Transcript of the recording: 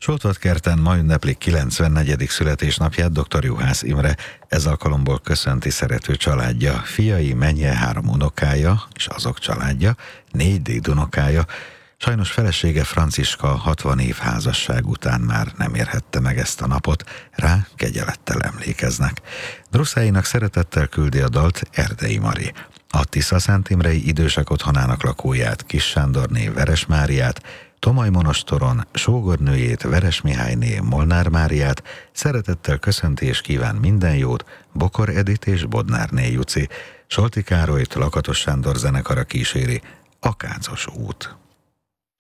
Soltvatkerten ma ünneplik 94. születésnapját dr. Juhász Imre. Ez alkalomból köszönti szerető családja, fiai, menye, 3 unokája, és azok családja, 4 dédunokája. Sajnos felesége Franciska 60 év házasság után már nem érhette meg ezt a napot, rá kegyelettel emlékeznek. Drusszáinak szeretettel küldi a dalt Erdei Mari. A Tiszaszentimrei Idősek Otthonának lakóját, Kis Sándorné Veres Máriát, Tomaj monostoron sógornőjét, Veres Mihályné Molnár Máriát szeretettel köszönti és kíván minden jót Bokor Edit és Bodnárné Juci. Solti Károlyt Lakatos Sándor zenekara kíséri a Kácos út.